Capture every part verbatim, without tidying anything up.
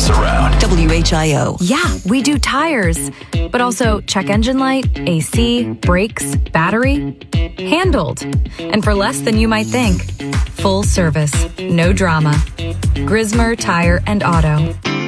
us around. W H I O. Yeah, we do tires, but also check engine light, A C, brakes, battery. Handled. And for less than you might think. Full service, no drama. Grismer Tire and Auto.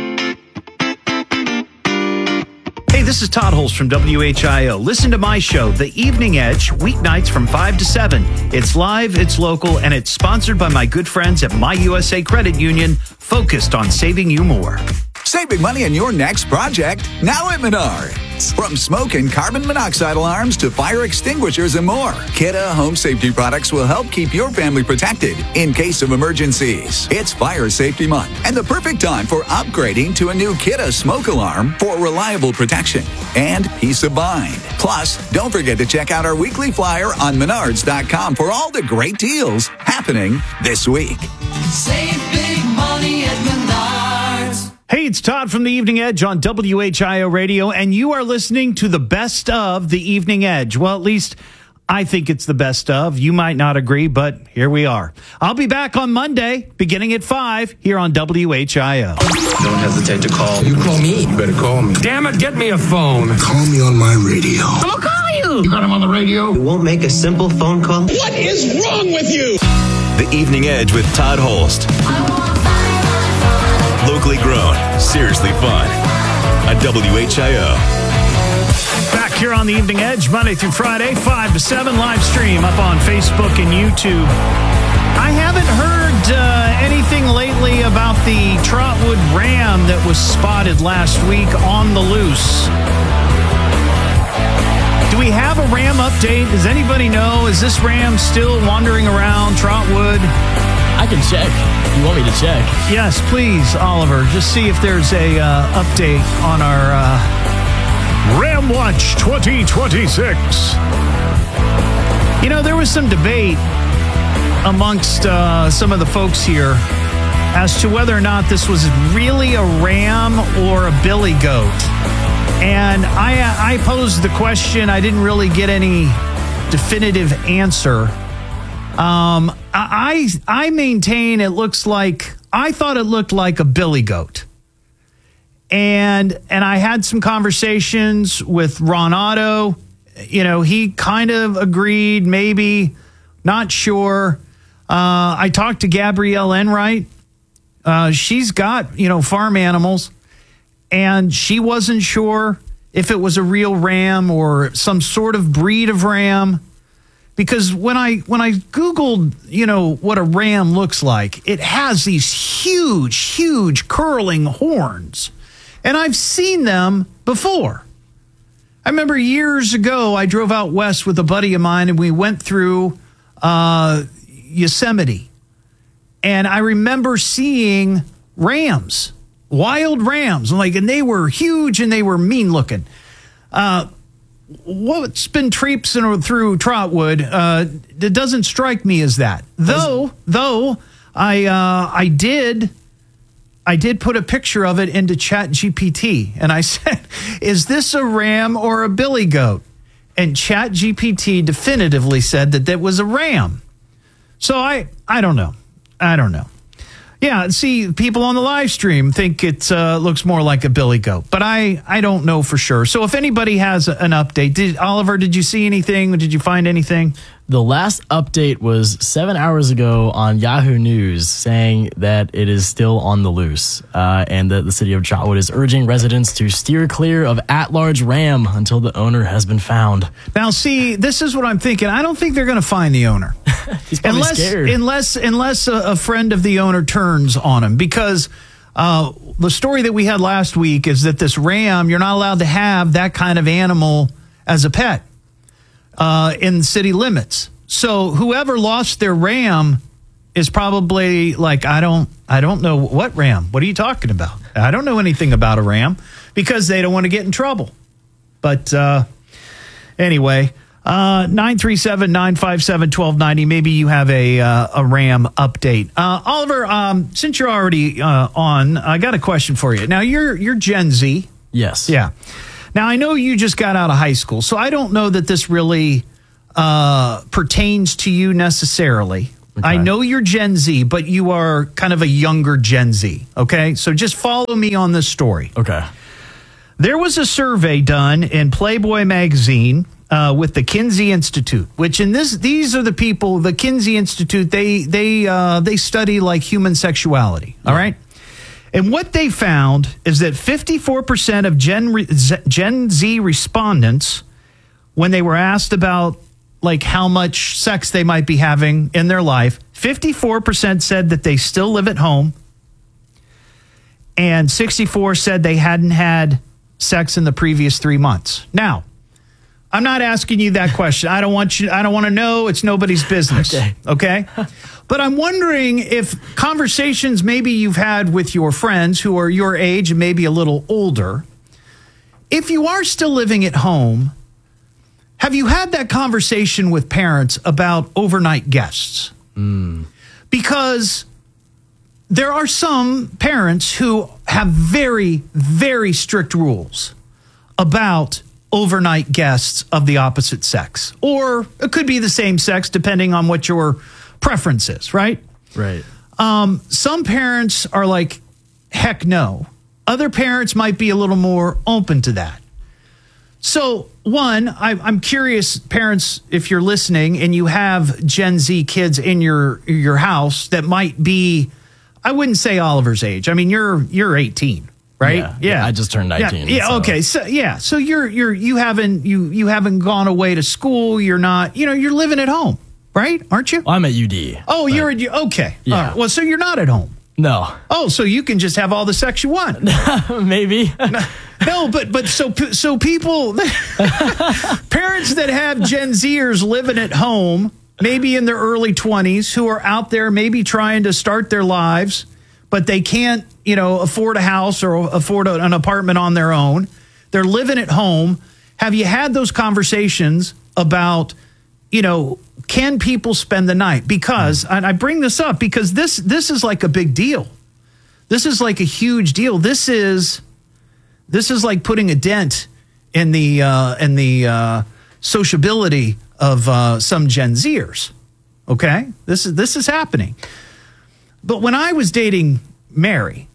Hey, this is Todd Holst from W H I O. Listen to my show, The Evening Edge, weeknights from five to seven. It's live, it's local, and it's sponsored by my good friends at My U S A Credit Union, focused on saving you more. Save big money on your next project, now at Menards. From smoke and carbon monoxide alarms to fire extinguishers and more, Kidde Home Safety products will help keep your family protected in case of emergencies. It's Fire Safety Month and the perfect time for upgrading to a new Kidde smoke alarm for reliable protection and peace of mind. Plus, don't forget to check out our weekly flyer on menards dot com for all the great deals happening this week. Save big money at Menards. Hey, it's Todd from The Evening Edge on W H I O Radio, and you are listening to the best of The Evening Edge. Well, at least I think it's the best of. You might not agree, but here we are. I'll be back on Monday, beginning at five, here on W H I O. Don't hesitate to call. You call me. You better call me. Damn it, get me a phone. Call me on my radio. I'm gonna call you. You got him on the radio? You won't make a simple phone call? What is wrong with you? The Evening Edge with Todd Holst. Locally grown, seriously fun. At W H I O. Back here on The Evening Edge, Monday through Friday, five to seven, live stream up on Facebook and YouTube. I haven't heard uh, anything lately about the Trotwood Ram that was spotted last week on the loose. Do we have a Ram update? Does anybody know? Is this Ram still wandering around Trotwood? I can check. You want me to check? Yes, please, Oliver. Just see if there's a uh, update on our uh, Ram Watch twenty twenty-six. You know, there was some debate amongst uh, some of the folks here as to whether or not this was really a ram or a billy goat. And I, I posed the question. I didn't really get any definitive answer. Um, I I maintain it looks like, I thought it looked like a billy goat. And and I had some conversations with Ron Otto. You know, he kind of agreed, maybe, not sure. Uh, I talked to Gabrielle Enright. Uh, she's got, you know, farm animals. And she wasn't sure if it was a real ram or some sort of breed of ram. Because when I when I Googled, you know, what a ram looks like, it has these huge, huge curling horns. And I've seen them before. I remember years ago, I drove out west with a buddy of mine, and we went through uh, Yosemite. And I remember seeing rams, wild rams, like, and they were huge and they were mean looking. Uh, what's been traipsing through Trotwood, uh, it doesn't strike me as that. Though, though I uh, I did I did put a picture of it into Chat G P T, and I said, "Is this a ram or a billy goat?" And Chat G P T definitively said that that was a ram. So I I don't know, I don't know. Yeah, see, people on the live stream think it uh, looks more like a billy goat, but I, I don't know for sure. So if anybody has an update, did Oliver, did you see anything? Did you find anything? The last update was seven hours ago on Yahoo News, saying that it is still on the loose, uh, and that the city of Trotwood is urging residents to steer clear of at-large ram until the owner has been found. Now, see, this is what I'm thinking. I don't think they're going to find the owner. He's probably unless, scared. Unless, unless a, a friend of the owner turns on him, because uh, the story that we had last week is that this ram, you're not allowed to have that kind of animal as a pet uh, in city limits. So whoever lost their ram is probably like, I don't, I don't know what ram. What are you talking about? I don't know anything about a ram, because they don't want to get in trouble. But uh, anyway. Uh, nine three seven, nine five seven, one two nine zero. Maybe you have a uh, a RAM update. Uh, Oliver, um, since you're already uh, on, I got a question for you. Now, you're you're Gen Z. Yes. Yeah. Now, I know you just got out of high school, so I don't know that this really uh, pertains to you necessarily. Okay. I know you're Gen Z, but you are kind of a younger Gen Z, okay? So just follow me on this story. Okay. There was a survey done in Playboy magazine uh, with the Kinsey Institute, which in this, these are the people, the Kinsey Institute, they they uh, they study like human sexuality, all yeah. right? And what they found is that fifty-four percent of Gen, Gen Z respondents, when they were asked about like how much sex they might be having in their life, fifty-four percent said that they still live at home, and sixty-four said they hadn't had sex in the previous three months. Now, I'm not asking you that question. I don't want you, I don't want to know. It's nobody's business. Okay. Okay? But I'm wondering if conversations maybe you've had with your friends who are your age and maybe a little older, if you are still living at home, have you had that conversation with parents about overnight guests? Mm. Because there are some parents who have very, very strict rules about overnight guests of the opposite sex. Or it could be the same sex, depending on what your preference is, right? Right. Um, some parents are like, heck no. Other parents might be a little more open to that. So, one, I, I'm curious, parents, if you're listening and you have Gen Z kids in your your house that might be, I wouldn't say Oliver's age. I mean, you're you're eighteen, right? Yeah. yeah. I just turned nineteen. Yeah. yeah so. Okay. So yeah. So you're you're you haven't you you haven't gone away to school. You're not. You know, you're living at home, right? Aren't you? Well, I'm at U D. Oh, but, you're at U. Okay. Yeah. All right. Well, so you're not at home. No. Oh, so you can just have all the sex you want. Maybe. no, no, but but so so people, parents that have Gen Zers living at home, maybe in their early twenties, who are out there maybe trying to start their lives, but they can't, you know, afford a house or afford a, an apartment on their own. They're living at home. Have you had those conversations about, you know, can people spend the night? Because, and I bring this up because this this is like a big deal. This is like a huge deal. This is this is like putting a dent in the uh, in the uh, sociability of uh, some Gen Zers. Okay, this is this is happening. But when I was dating Mary,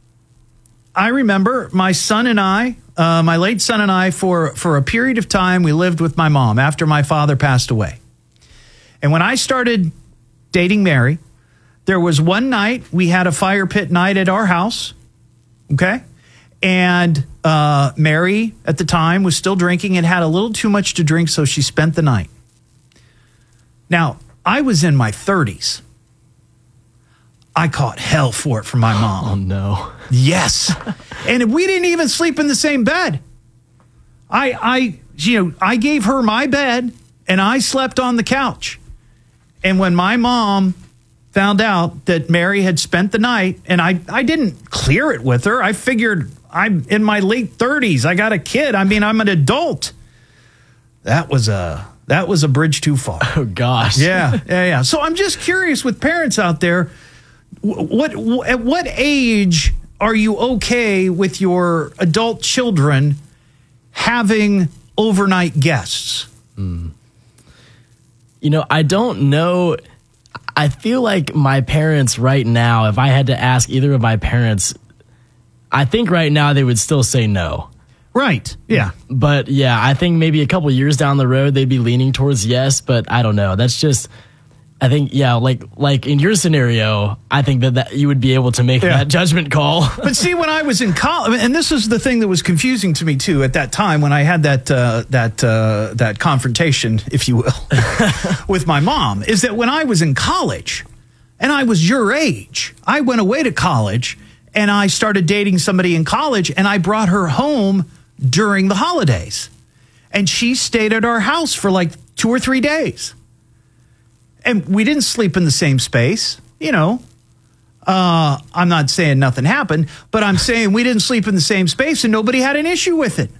I remember my son and I, uh, my late son and I, for for a period of time, we lived with my mom after my father passed away. And when I started dating Mary, there was one night we had a fire pit night at our house, okay? And uh, Mary, at the time, was still drinking and had a little too much to drink, so she spent the night. Now, I was in my thirties. I caught hell for it from my mom. Oh, no. Yes. And we didn't even sleep in the same bed. I, I, you know, I gave her my bed, and I slept on the couch. And when my mom found out that Mary had spent the night, and I, I didn't clear it with her. I figured I'm in my late thirties. I got a kid. I mean, I'm an adult. That was a that was a bridge too far. Oh, gosh. Yeah, yeah, yeah. So I'm just curious with parents out there, what, what at what age are you okay with your adult children having overnight guests? Mm. You know, I don't know. I feel like my parents right now, if I had to ask either of my parents, I think right now they would still say no. Right. Yeah. But yeah, I think maybe a couple years down the road, they'd be leaning towards yes, but I don't know. That's just, I think, yeah, like like in your scenario, I think that, that you would be able to make yeah. that judgment call. But see, when I was in college, and this is the thing that was confusing to me too at that time when I had that uh, that uh, that confrontation, if you will, with my mom, is that when I was in college, and I was your age, I went away to college, and I started dating somebody in college, and I brought her home during the holidays, and she stayed at our house for like two or three days. And we didn't sleep in the same space, you know. Uh, I'm not saying nothing happened, but I'm saying we didn't sleep in the same space and nobody had an issue with it.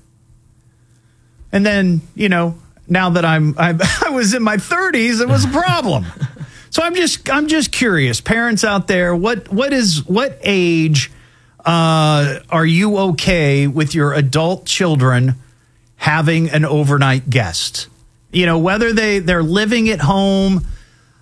And then, you know, now that I'm, I'm I was in my thirties, it was a problem. So I'm just I'm just curious, parents out there, what what is what age uh, are you okay with your adult children having an overnight guest? You know, whether they they're living at home.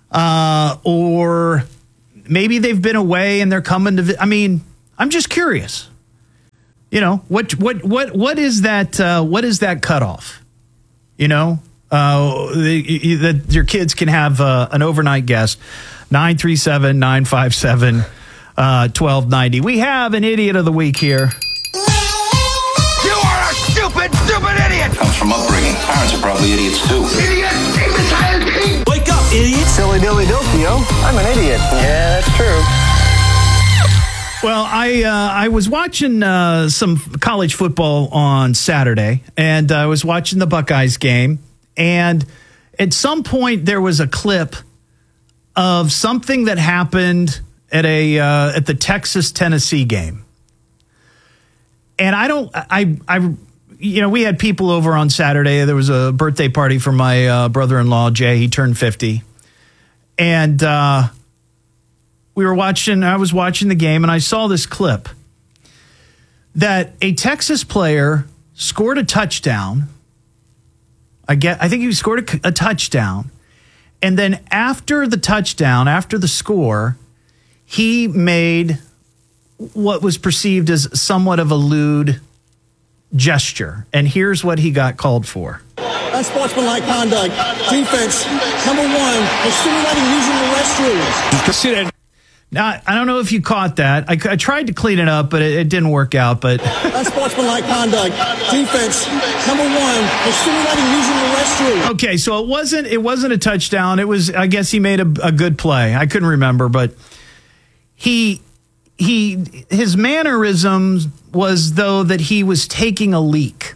uh, or maybe they've been away and they're coming to. Vi- I mean, I'm just curious. You know, what what what what is that? Uh, what is that cutoff? You know, uh, that your kids can have uh, an overnight guest. nine three seven, nine five seven, twelve ninety. We have an idiot of the week here. You are a stupid, stupid idiot! Comes from upbringing. Parents are probably idiots too. Idiot! Imbecile! Wake up, idiot! Silly dilly dilpio. I'm an idiot. Yeah, that's true. Well, I uh, I was watching uh, some college football on Saturday, and I was watching the Buckeyes game, and at some point there was a clip of something that happened at a uh, at the Texas-Tennessee game. And I don't, I, I, you know, we had people over on Saturday. There was a birthday party for my uh, brother-in-law, Jay. He turned fifty. And uh, we were watching, I was watching the game, and I saw this clip that a Texas player scored a touchdown. I get, I think he scored a, a touchdown. And then after the touchdown, after the score, he made what was perceived as somewhat of a lewd gesture. And here's what he got called for. Unsportsmanlike conduct. Defense, number one, insinuating using the restrooms. Now, I don't know if you caught that. I, I tried to clean it up, but it, it didn't work out. But unsportsmanlike conduct. Defense, number one, insinuating using the restroom. Okay, so it wasn't it wasn't a touchdown. It was, I guess he made a, a good play. I couldn't remember, but he he his mannerisms was though that he was taking a leak.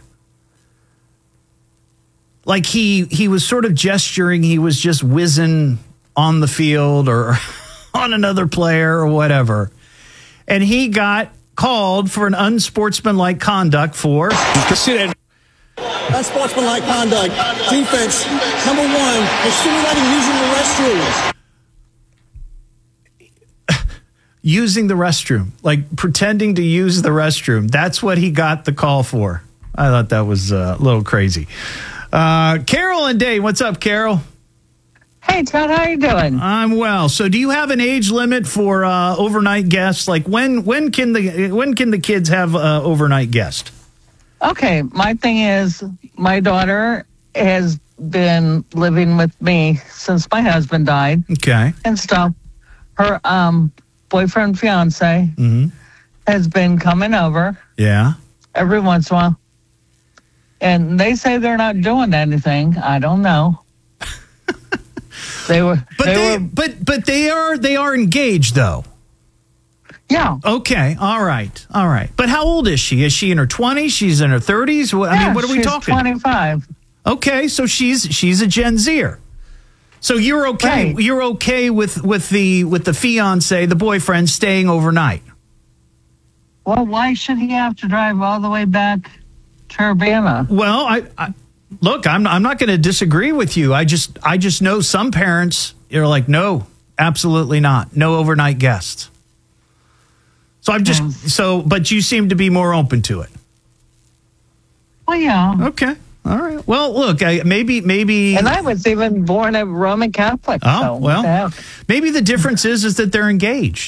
Like he he was sort of gesturing, he was just whizzing on the field or on another player or whatever. And he got called for an unsportsmanlike conduct for unsportsmanlike conduct. Defense, number one, insinuating using the restrooms. Using the restroom, like pretending to use the restroom. That's what he got the call for. I thought that was uh, a little crazy. Uh, Carol and Dave, what's up, Carol? Hey, Todd, how you doing? I'm well. So, do you have an age limit for uh, overnight guests? Like, when when can the when can the kids have uh, overnight guest? Okay, my thing is, my daughter has been living with me since my husband died. Okay, and stuff. Her um. boyfriend, fiance, mm-hmm. has been coming over. Yeah. Every once in a while. And they say they're not doing anything. I don't know. they were, but they, they, were, but but they are they are engaged though. Yeah. Okay. All right. All right. But how old is she? Is she in her twenties? She's in her thirties? I yeah, mean, what are we she's talking? twenty-five. Okay, so she's she's a Gen Zer. So you're okay. Right. You're okay with, with the with the fiance, the boyfriend, staying overnight. Well, why should he have to drive all the way back to Urbana? Well, I, I look. I'm I'm not going to disagree with you. I just I just know some parents are like, no, absolutely not, no overnight guests. So I'm just Yes. so, but you seem to be more open to it. Well, yeah. Okay. All right. Well, look, I, maybe, maybe. And I was even born a Roman Catholic. Oh, so well, yeah. maybe the difference is, is that they're engaged.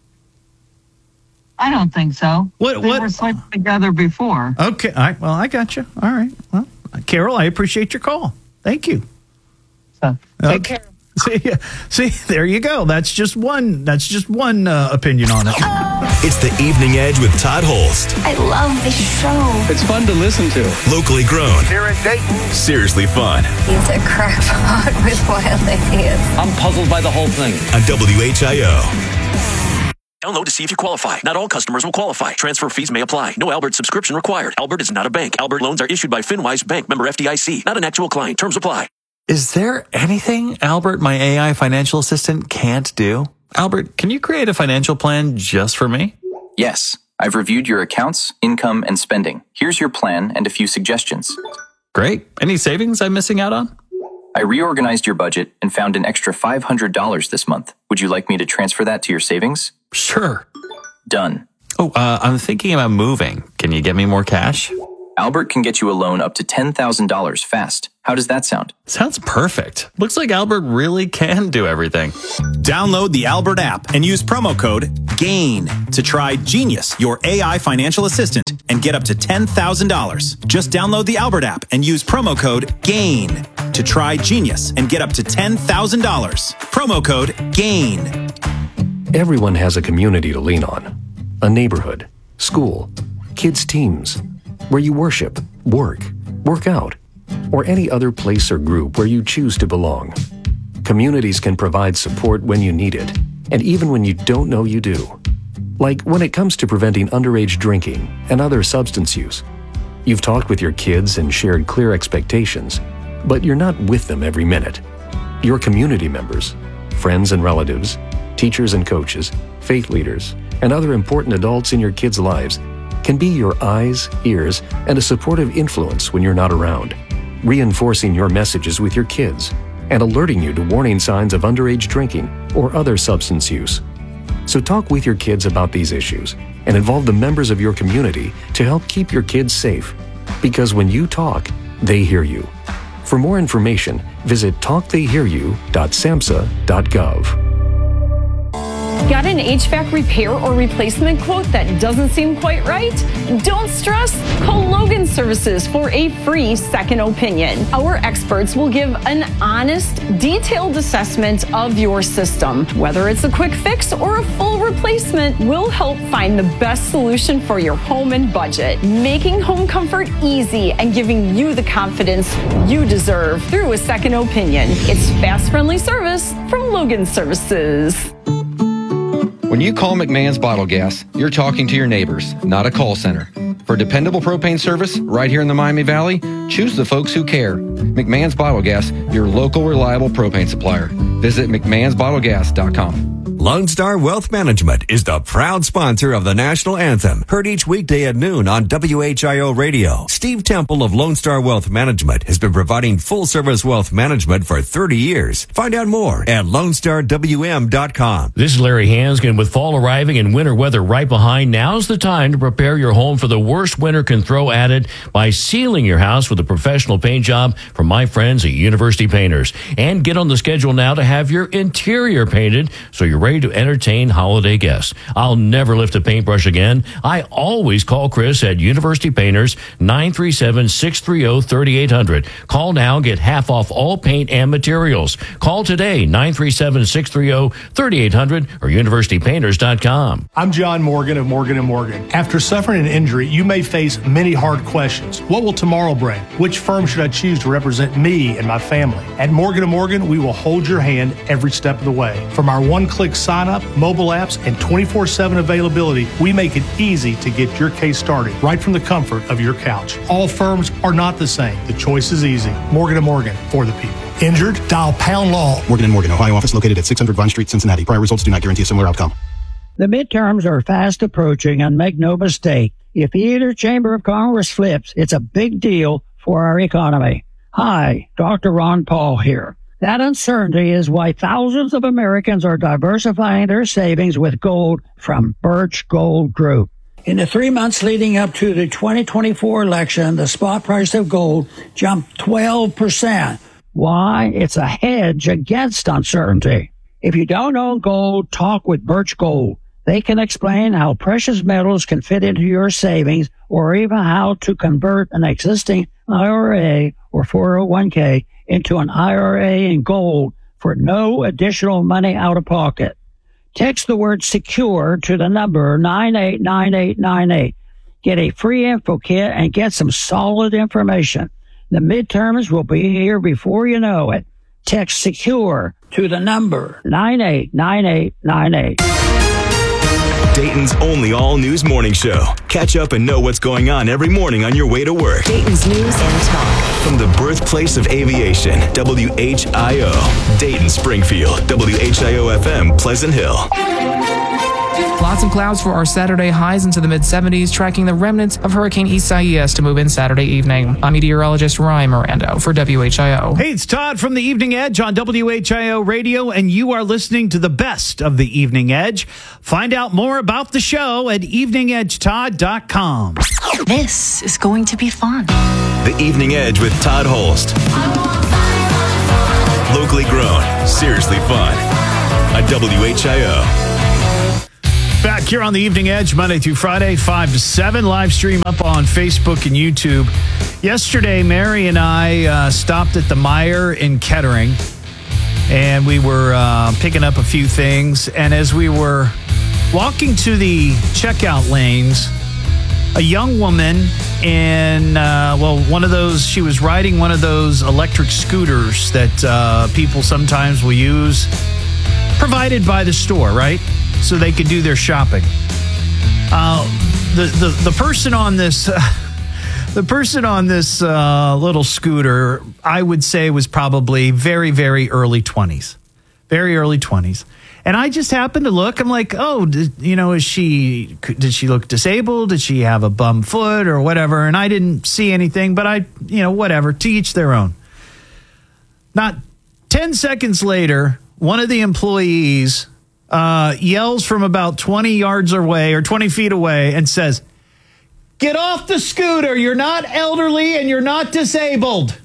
I don't think so. What? They What? were sleeping together before. Okay. All right. Well, I got you. All right. Well, Carol, I appreciate your call. Thank you. So, take Okay. care. See, see, there you go. That's just one. That's just one uh, opinion on it. It's the Evening Edge with Todd Holst. I love this show. It's fun to listen to. Locally grown. Here in Dayton. Seriously fun. It's a crackpot with wild ideas. I'm puzzled by the whole thing. On W H I O. Download to see if you qualify. Not all customers will qualify. Transfer fees may apply. No Albert subscription required. Albert is not a bank. Albert loans are issued by FinWise Bank, member F D I C. Not an actual client. Terms apply. Is there anything Albert, my A I financial assistant, can't do? Albert, can you create a financial plan just for me? Yes. I've reviewed your accounts, income, and spending. Here's your plan and a few suggestions. Great. Any savings I'm missing out on? I reorganized your budget and found an extra five hundred dollars this month. Would you like me to transfer that to your savings? Sure. Done. Oh, uh, I'm thinking about moving. Can you get me more cash? Albert can get you a loan up to ten thousand dollars fast. How does that sound? Sounds perfect. Looks like Albert really can do everything. Download the Albert app and use promo code GAIN to try Genius, your A I financial assistant, and get up to ten thousand dollars. Just download the Albert app and use promo code GAIN to try Genius and get up to ten thousand dollars. Promo code GAIN. Everyone has a community to lean on. A neighborhood, school, kids' teams, where you worship, work, work out, or any other place or group where you choose to belong. Communities can provide support when you need it, and even when you don't know you do. Like when it comes to preventing underage drinking and other substance use. You've talked with your kids and shared clear expectations, but you're not with them every minute. Your community members, friends and relatives, teachers and coaches, faith leaders, and other important adults in your kids' lives can be your eyes, ears, and a supportive influence when you're not around, reinforcing your messages with your kids and alerting you to warning signs of underage drinking or other substance use. So talk with your kids about these issues and involve the members of your community to help keep your kids safe. Because when you talk, they hear you. For more information, visit talk they hear you dot samhsa dot gov. Got an H V A C repair or replacement quote that doesn't seem quite right? Don't stress. Call Logan Services for a free second opinion. Our experts will give an honest, detailed assessment of your system. Whether it's a quick fix or a full replacement, we'll help find the best solution for your home and budget, making home comfort easy and giving you the confidence you deserve through a second opinion. It's fast, friendly service from Logan Services. When you call McMahon's Bottle Gas, you're talking to your neighbors, not a call center. For dependable propane service right here in the Miami Valley, choose the folks who care. McMahon's Bottle Gas, your local reliable propane supplier. Visit mcmahons bottle gas dot com. Lone Star Wealth Management is the proud sponsor of the national anthem, heard each weekday at noon on W H I O Radio. Steve Temple of Lone Star Wealth Management has been providing full-service wealth management for thirty years. Find out more at lone star w m dot com. This is Larry Hanskin. With fall arriving and winter weather right behind, now's the time to prepare your home for the worst winter can throw at it by sealing your house with a professional paint job from my friends at University Painters. And get on the schedule now to have your interior painted so you're ready to entertain holiday guests. I'll never lift a paintbrush again. I always call Chris at University Painters, nine three seven, six three zero, three eight zero zero. Call now, get half off all paint and materials. Call today, nine three seven, six three zero, three eight zero zero or university painters dot com. I'm John Morgan of Morgan and Morgan. After suffering an injury, you may face many hard questions. What will tomorrow bring? Which firm should I choose to represent me and my family? At Morgan and Morgan, we will hold your hand every step of the way. From our one-click sign-up, mobile apps, and twenty-four seven availability, we make it easy to get your case started right from the comfort of your couch. All firms are not the same. The choice is easy. Morgan and Morgan, for the people. Injured? Dial pound law. Morgan and Morgan, Ohio office located at six hundred Vine Street, Cincinnati. Prior results do not guarantee a similar outcome. The midterms are fast approaching, and make no mistake, if either chamber of Congress flips, it's a big deal for our economy. Hi, Doctor Ron Paul here. That uncertainty is why thousands of Americans are diversifying their savings with gold from Birch Gold Group. In the three months leading up to the twenty twenty-four election, the spot price of gold jumped twelve percent. Why? It's a hedge against uncertainty. If you don't own gold, talk with Birch Gold. They can explain how precious metals can fit into your savings or even how to convert an existing I R A or four oh one k into an I R A in gold for no additional money out of pocket. Text the word secure to the number nine eight nine eight nine eight. Get a free info kit and get some solid information. The midterms will be here before you know it. Text secure to the number nine eight nine eight nine eight. Dayton's only all-news morning show. Catch up and know what's going on every morning on your way to work. Dayton's news and talk. From the birthplace of aviation, W H I O. Dayton, Springfield, W H I O F M, Pleasant Hill. Lots of clouds for our Saturday, highs into the mid seventies, tracking the remnants of Hurricane Isaias to move in Saturday evening. I'm meteorologist Ryan Mirando for W H I O. Hey, it's Todd from the Evening Edge on W H I O Radio, and you are listening to the best of the Evening Edge. Find out more about the show at evening edge todd dot com. This is going to be fun. The Evening Edge with Todd Holst. Locally grown, seriously fun. On W H I O. Back here on the Evening Edge, Monday through Friday, five to seven. Live stream up on Facebook and YouTube. Yesterday, Mary and I uh, stopped at the Meijer in Kettering, and we were uh, picking up a few things. And as we were walking to the checkout lanes, a young woman in, uh, well, one of those, she was riding one of those electric scooters that uh, people sometimes will use, provided by the store, right? So they could do their shopping. Uh, the, the the person on this, uh, the person on this uh, little scooter, I would say, was probably very, very early twenties, very early twenties. And I just happened to look. I'm like, oh, did, you know, is she? Did she look disabled? Did she have a bum foot or whatever? And I didn't see anything, but I, you know, whatever. To each their own. Not ten seconds later, one of the employees Uh, yells from about twenty yards away or twenty feet away and says, "Get off the scooter. You're not elderly and you're not disabled."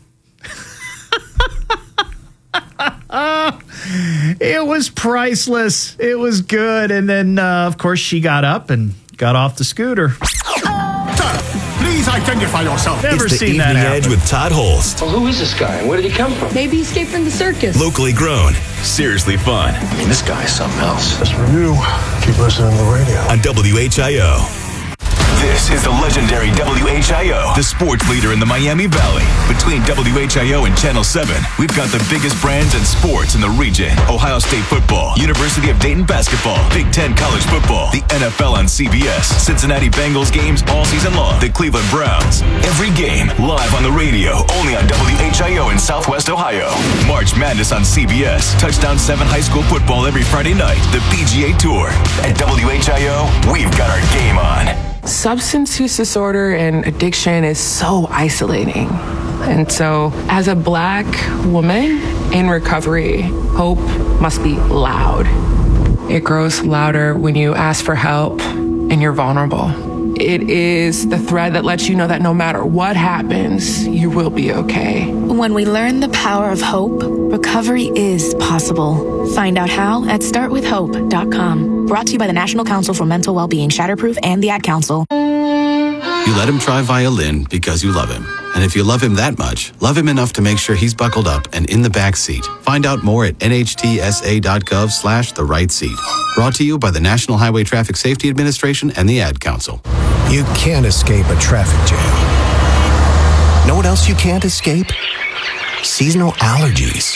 It was priceless. It was good. And then, uh, of course, she got up and got off the scooter. Sir, please identify yourself. Never it's the seen Evening that happen. Edge with Todd Holst. Well, who is this guy and where did he come from? Maybe he escaped from the circus. Locally grown, seriously fun. I mean, this guy is something else. Just for you, keep listening to the radio. On W H I O. This is the legendary W H I O, the sports leader in the Miami Valley. Between W H I O and Channel seven, we've got the biggest brands and sports in the region. Ohio State football, University of Dayton basketball, Big Ten college football, the N F L on C B S, Cincinnati Bengals games all season long, the Cleveland Browns. Every game live on the radio, only on W H I O in Southwest Ohio. March Madness on C B S, Touchdown seven high school football every Friday night, the P G A Tour. At W H I O, we've got our game on. Substance use disorder and addiction is so isolating. And so, as a Black woman in recovery, hope must be loud. It grows louder when you ask for help and you're vulnerable. It is the thread that lets you know that no matter what happens, you will be okay. When we learn the power of hope, recovery is possible. Find out how at start with hope dot com. Brought to you by the National Council for Mental Wellbeing, Shatterproof, and the Ad Council. You let him try violin because you love him. And if you love him that much, love him enough to make sure he's buckled up and in the back seat. Find out more at N H T S A dot gov slash the right seat. Brought to you by the National Highway Traffic Safety Administration and the Ad Council. You can't escape a traffic jam. Know what else you can't escape? Seasonal allergies.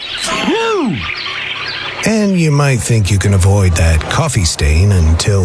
And you might think you can avoid that coffee stain until...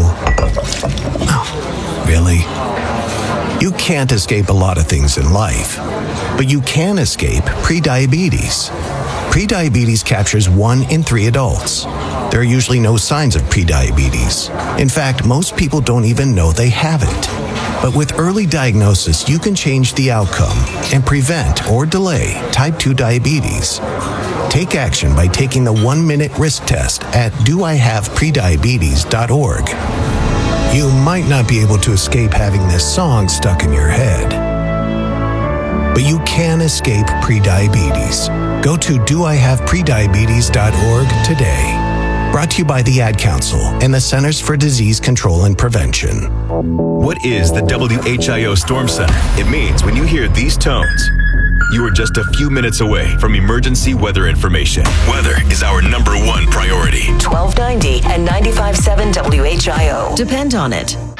Oh, really? You can't escape a lot of things in life, but you can escape prediabetes. Prediabetes captures one in three adults. There are usually no signs of prediabetes. In fact, most people don't even know they have it. But with early diagnosis, you can change the outcome and prevent or delay type two diabetes. Take action by taking the one-minute risk test at do I have prediabetes dot org. You might not be able to escape having this song stuck in your head, but you can escape prediabetes. Go to do I have prediabetes dot org today. Brought to you by the Ad Council and the Centers for Disease Control and Prevention. What is the W H I O Storm Center? It means when you hear these tones, you are just a few minutes away from emergency weather information. Weather is our number one priority. twelve ninety and ninety-five point seven W H I O. Depend on it.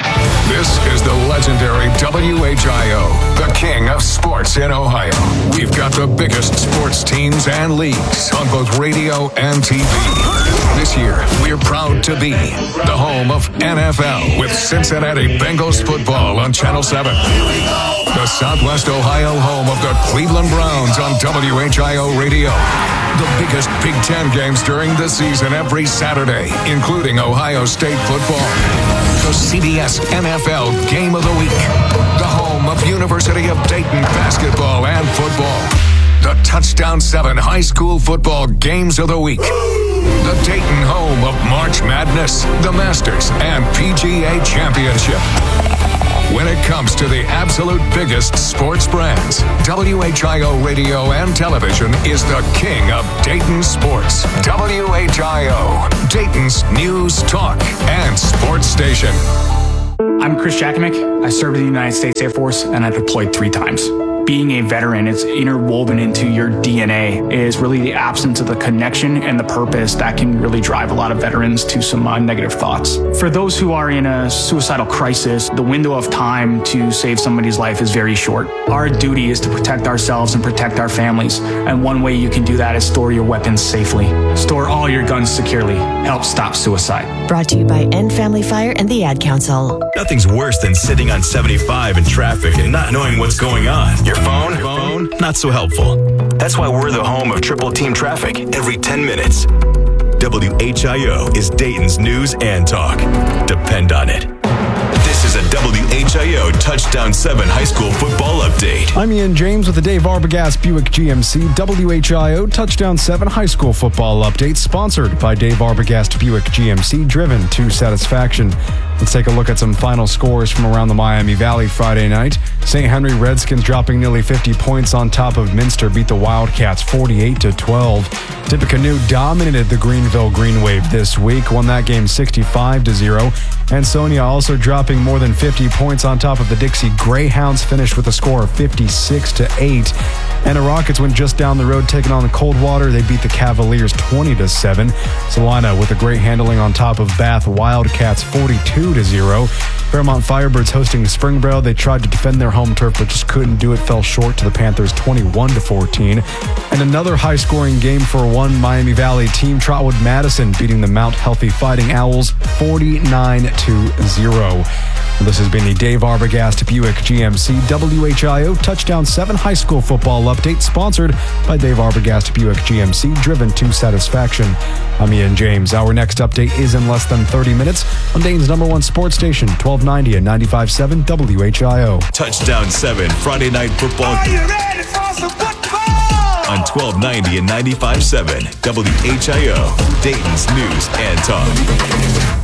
This is the legendary W H I O, the king of sports in Ohio. We've got the biggest sports teams and leagues on both radio and T V. This year, we're proud to be the home of N F L with Cincinnati Bengals football on Channel seven. The Southwest Ohio home of the Cleveland Browns on W H I O Radio. The biggest Big Ten games during the season every Saturday, including Ohio State football. The C B S N F L Game of the Week. The home of University of Dayton basketball and football. The Touchdown seven High School Football Games of the Week. The Dayton home of March Madness, the Masters, and P G A Championship. When it comes to the absolute biggest sports brands, W H I O Radio and Television is the king of Dayton sports. W H I O, Dayton's news, talk, and sports station. I'm Chris Jakovic. I served in the United States Air Force, and I deployed three times. Being a veteran, it's interwoven into your D N A, is really the absence of the connection and the purpose that can really drive a lot of veterans to some uh, negative thoughts. For those who are in a suicidal crisis, the window of time to save somebody's life is very short. Our duty is to protect ourselves and protect our families, and one way you can do that is store your weapons safely. Store all your guns securely. Help stop suicide. Brought to you by End Family Fire and the Ad Council. Nothing's worse than sitting on seventy-five in traffic and not knowing what's going on. Your phone? phone? Not so helpful. That's why we're the home of Triple Team Traffic every ten minutes. W H I O is Dayton's news and talk. Depend on it. This is a W H I O Touchdown seven High School football update. I'm Ian James with the Dave Arbogast Buick G M C W H I O Touchdown seven High School football update, sponsored by Dave Arbogast Buick G M C, driven to satisfaction. Let's take a look at some final scores from around the Miami Valley Friday night. Saint Henry Redskins dropping nearly fifty points on top of Minster beat the Wildcats forty-eight to twelve. Tippecanoe dominated the Greenville Green Wave this week, won that game sixty-five to zero. Ansonia also dropping more than fifty points on top of the Dixie Greyhounds, finished with a score of fifty-six to eight. And the Rockets went just down the road taking on the Coldwater. They beat the Cavaliers twenty to seven. Salina with a great handling on top of Bath Wildcats forty-two to zero. Fairmont Firebirds hosting Springboro. They tried to defend their home turf but just couldn't do it. Fell short to the Panthers twenty-one to fourteen. And another high-scoring game for one Miami Valley team. Trotwood Madison beating the Mount Healthy Fighting Owls forty-nine to zero. This has been the Dave Arbogast Buick G M C W H I O Touchdown seven High School football update, sponsored by Dave Arbogast Buick G M C, driven to satisfaction. I'm Ian James. Our next update is in less than thirty minutes on Dayton's number one sports station, twelve ninety and ninety-five point seven W H I O. Touchdown seven Friday Night Football. Are you ready for some football? On twelve ninety and ninety-five point seven W H I O, Dayton's news and talk.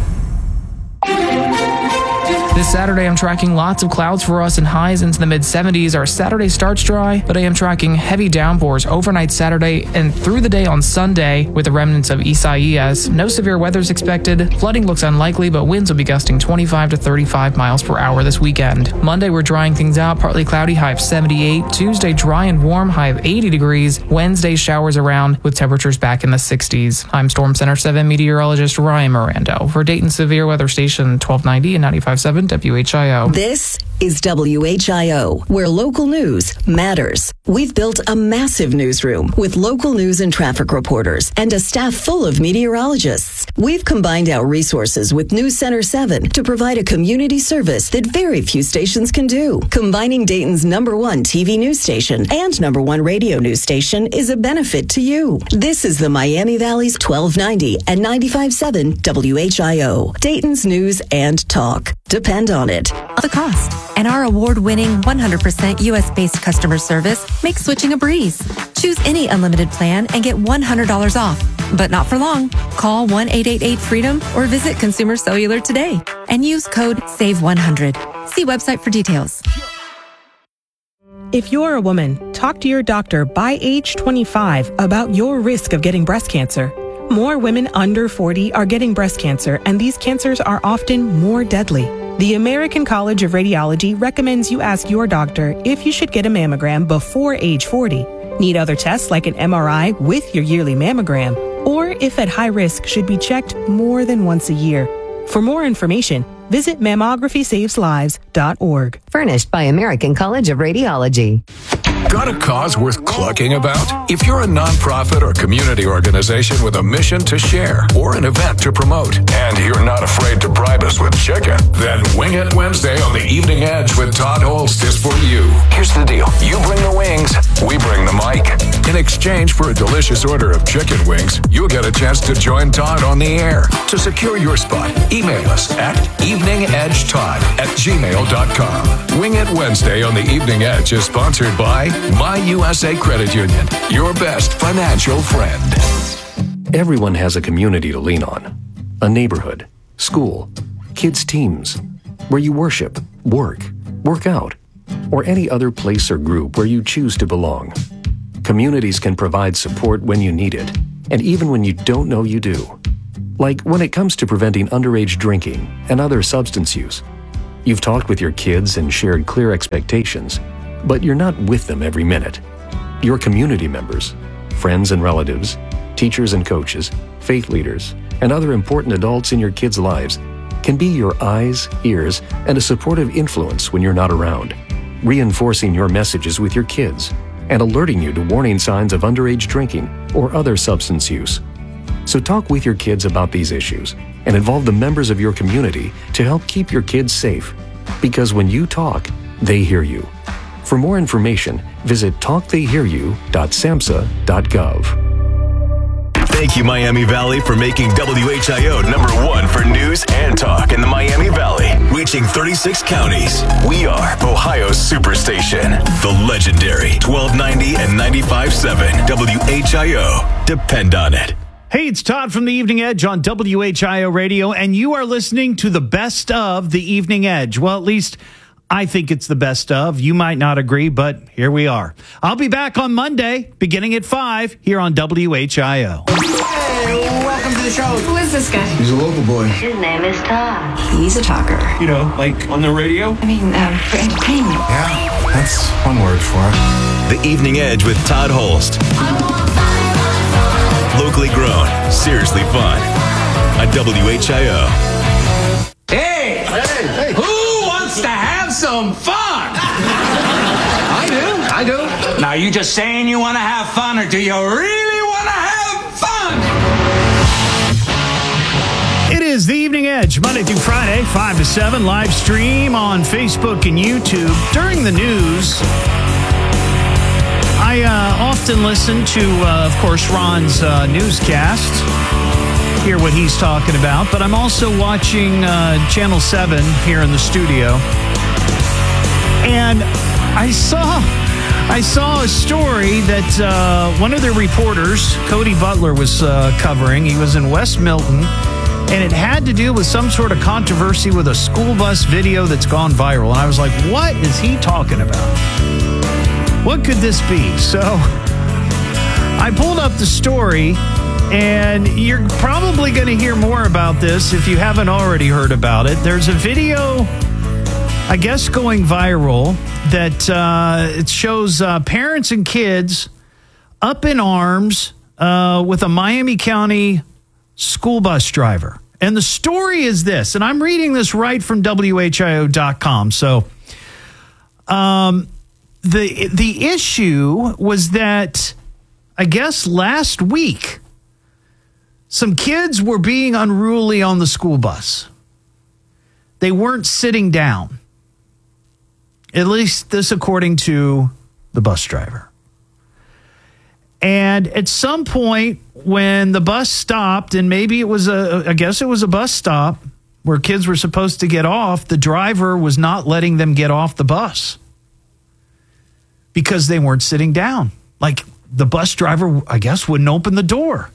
This Saturday, I'm tracking lots of clouds for us and highs into the mid seventies. Our Saturday starts dry, but I am tracking heavy downpours overnight Saturday and through the day on Sunday with the remnants of Isaias. No severe weather is expected. Flooding looks unlikely, but winds will be gusting twenty-five to thirty-five miles per hour this weekend. Monday, we're drying things out. Partly cloudy, high of seventy-eight. Tuesday, dry and warm, high of eighty degrees. Wednesday, showers around with temperatures back in the sixties. I'm Storm Center seven meteorologist Ryan Mirando for Dayton Severe Weather Station twelve ninety and ninety-five point seven W H I O. This is W H I O, where local news matters. We've built a massive newsroom with local news and traffic reporters and a staff full of meteorologists. We've combined our resources with News Center seven to provide a community service that very few stations can do. Combining Dayton's number one T V news station and number one radio news station is a benefit to you. This is the Miami Valley's twelve ninety and ninety-five point seven W H I O, Dayton's news and talk. Depend on it. The cost and our award-winning one hundred percent U S-based customer service makes switching a breeze. Choose any unlimited plan and get one hundred dollars off, but not for long. Call one eight eight eight freedom or visit Consumer Cellular today and use code save one hundred. See website for details. If you're a woman, talk to your doctor by age twenty-five about your risk of getting breast cancer. More women under forty are getting breast cancer, and these cancers are often more deadly. The American College of Radiology recommends you ask your doctor if you should get a mammogram before age forty, need other tests like an M R I with your yearly mammogram, or if at high risk should be checked more than once a year. For more information, Visit mammography saves lives dot org. Furnished by American College of Radiology. Got a cause worth clucking about? If you're a nonprofit or community organization with a mission to share or an event to promote, and you're not afraid to bribe us with chicken, then Wing It Wednesday on the Evening Edge with Todd Holst is for you. Here's the deal. You bring the wings, we bring the mic. In exchange for a delicious order of chicken wings, you'll get a chance to join Todd on the air. To secure your spot, email us at eveningedgetodd at gmail dot com. Wing It Wednesday on the Evening Edge is sponsored by My U S A Credit Union, your best financial friend. Everyone has a community to lean on. A neighborhood, school, kids' teams, where you worship, work, work out, or any other place or group where you choose to belong. Communities can provide support when you need it, and even when you don't know you do. Like when it comes to preventing underage drinking and other substance use. You've talked with your kids and shared clear expectations, but you're not with them every minute. Your community members, friends and relatives, teachers and coaches, faith leaders, and other important adults in your kids' lives can be your eyes, ears, and a supportive influence when you're not around, reinforcing your messages with your kids and alerting you to warning signs of underage drinking or other substance use. So talk with your kids about these issues and involve the members of your community to help keep your kids safe. Because when you talk, they hear you. For more information, visit talk they hear you dot samhsa dot gov. Thank you, Miami Valley, for making W H I O number one for news and talk in the Miami Valley, reaching thirty-six counties. We are Ohio's superstation, the legendary twelve ninety and ninety-five point seven W H I O. Depend on it. Hey, it's Todd from the Evening Edge on W H I O Radio, and you are listening to the best of the Evening Edge. Well, at least I think it's the best of. You might not agree, but here we are. I'll be back on Monday, beginning at five, here on W H I O. Hey, welcome to the show. Who is this guy? He's a local boy. His name is Todd. He's a talker. You know, like on the radio? I mean, um, for entertainment. Yeah, that's one word for it. The Evening Edge with Todd Holst. Locally grown, seriously fun. On W H I O. Hey! Hey! Hey! Who wants to have some fun? I do. I do. Now, you just saying you want to have fun, or do you really want to have fun? It is the Evening Edge, Monday through Friday, five to seven, live stream on Facebook and YouTube. During the news, I uh, often listen to, uh, of course, Ron's uh, newscast, hear what he's talking about, but I'm also watching uh, Channel seven here in the studio. And I saw I saw a story that uh, one of the reporters, Cody Butler, was uh, covering. He was in West Milton, and it had to do with some sort of controversy with a school bus video that's gone viral. And I was like, what is he talking about? What could this be? So I pulled up the story, and you're probably going to hear more about this if you haven't already heard about it. There's a video, I guess, going viral that uh, it shows uh, parents and kids up in arms uh, with a Miami County school bus driver. And the story is this, and I'm reading this right from W H I O dot com. So, um... The the issue was that, I guess last week, some kids were being unruly on the school bus. They weren't sitting down. At least this according to the bus driver. And at some point when the bus stopped, and maybe it was a, I guess it was a bus stop where kids were supposed to get off, the driver was not letting them get off the bus. Because they weren't sitting down. Like, the bus driver, I guess, wouldn't open the door.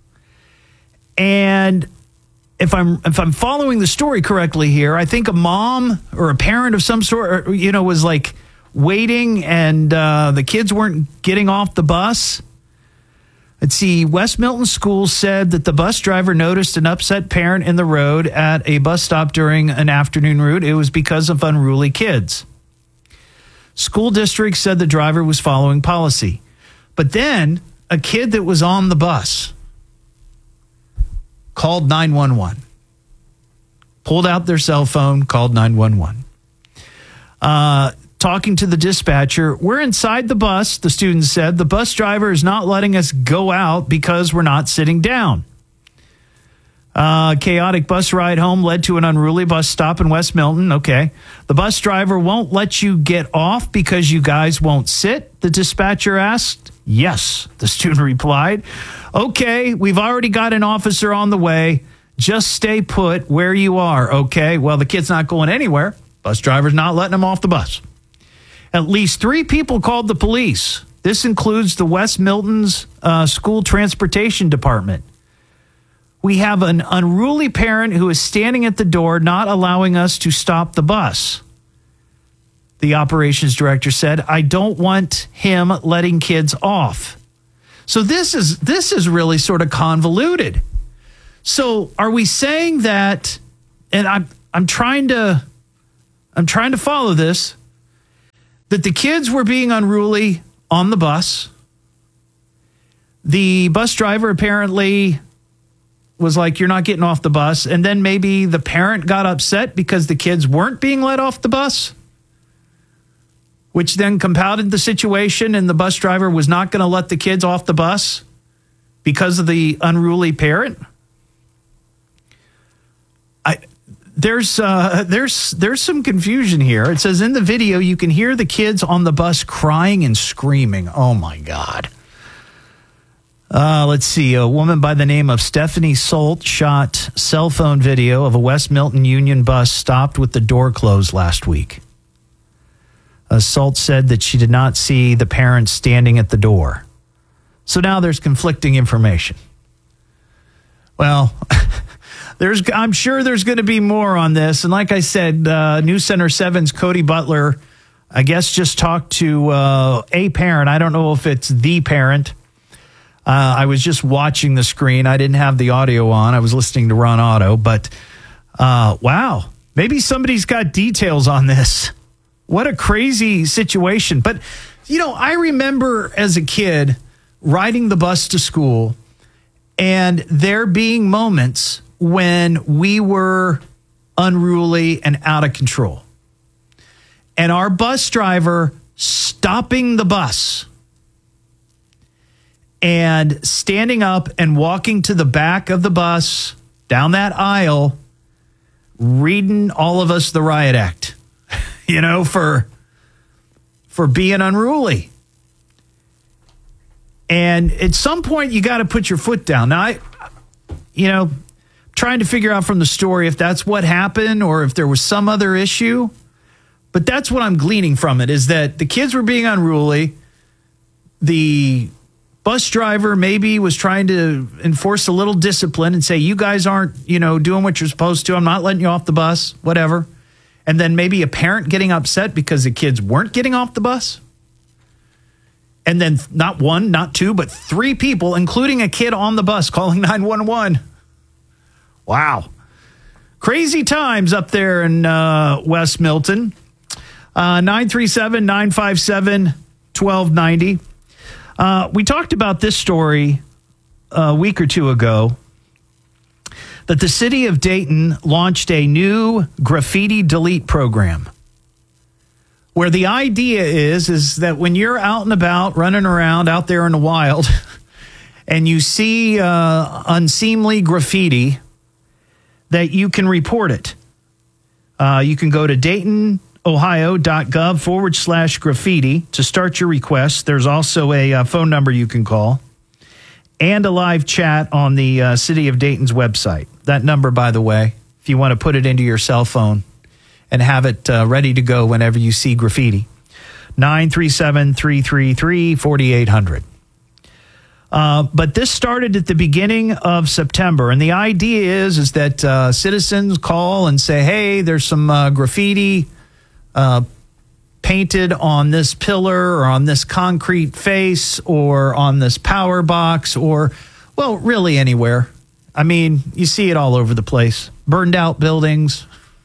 And if I'm if I'm following the story correctly here, I think a mom or a parent of some sort, or, you know, was like waiting, and uh, the kids weren't getting off the bus. Let's see, West Milton School said that the bus driver noticed an upset parent in the road at a bus stop during an afternoon route. It was because of unruly kids. School district said the driver was following policy. But then a kid that was on the bus called nine one one. pulled out their cell phone, called nine one one. Uh, talking to the dispatcher, we're inside the bus, the student said. The bus driver is not letting us go out because we're not sitting down. Uh, chaotic bus ride home led to an unruly bus stop in West Milton. Okay. The bus driver won't let you get off because you guys won't sit, the dispatcher asked. Yes, the student replied. Okay, we've already got an officer on the way. Just stay put where you are, okay? Well, the kid's not going anywhere. Bus driver's not letting him off the bus. At least three people called the police. This includes the West Milton's uh, school transportation department. We have an unruly parent who is standing at the door, not allowing us to stop the bus. The operations director said, I don't want him letting kids off. So this is this is really sort of convoluted. So are we saying that, and I'm I'm trying to I'm trying to follow this, that the kids were being unruly on the bus. The bus driver apparently was like, you're not getting off the bus. And then maybe the parent got upset because the kids weren't being let off the bus, which then compounded the situation, and the bus driver was not going to let the kids off the bus because of the unruly parent. I, there's uh, there's there's some confusion here. It says in the video you can hear the kids on the bus crying and screaming. Oh my God. Uh, let's see. A woman by the name of Stephanie Solt shot cell phone video of a West Milton Union bus stopped with the door closed last week. Uh, Solt said that she did not see the parents standing at the door. So now there's conflicting information. Well, there's I'm sure there's going to be more on this. And like I said, uh, News Center seven's Cody Butler, I guess, just talked to uh, a parent. I don't know if it's the parent. Uh, I was just watching the screen. I didn't have the audio on. I was listening to Ron Otto. But, uh, wow, maybe somebody's got details on this. What a crazy situation. But, you know, I remember as a kid riding the bus to school and there being moments when we were unruly and out of control. And our bus driver stopping the bus and standing up and walking to the back of the bus, down that aisle, reading all of us the riot act, you know, for, for being unruly. And at some point, you got to put your foot down. Now, I, you know, trying to figure out from the story if that's what happened or if there was some other issue. But that's what I'm gleaning from it, is that the kids were being unruly. The bus driver maybe was trying to enforce a little discipline and say, you guys aren't, you know, doing what you're supposed to. I'm not letting you off the bus, whatever. And then maybe a parent getting upset because the kids weren't getting off the bus. And then not one, not two, but three people, including a kid on the bus, calling nine one one. Wow. Crazy times up there in uh, West Milton. Uh, nine three seven, nine five seven, one two nine zero. Uh, we talked about this story a week or two ago, that the city of Dayton launched a new graffiti delete program, where the idea is, is that when you're out and about, running around out there in the wild, and you see uh, unseemly graffiti, that you can report it. Uh, you can go to Dayton Ohio.gov forward slash graffiti to start your request. There's also a uh, phone number you can call and a live chat on the uh, City of Dayton's website. That number, by the way, if you want to put it into your cell phone and have it uh, ready to go whenever you see graffiti, nine three seven, three three three, four eight zero zero. Uh, but this started at the beginning of September, and the idea is, is that uh, citizens call and say, hey, there's some uh, graffiti Uh, painted on this pillar or on this concrete face or on this power box or, well, really anywhere. I mean, you see it all over the place. Burned out buildings,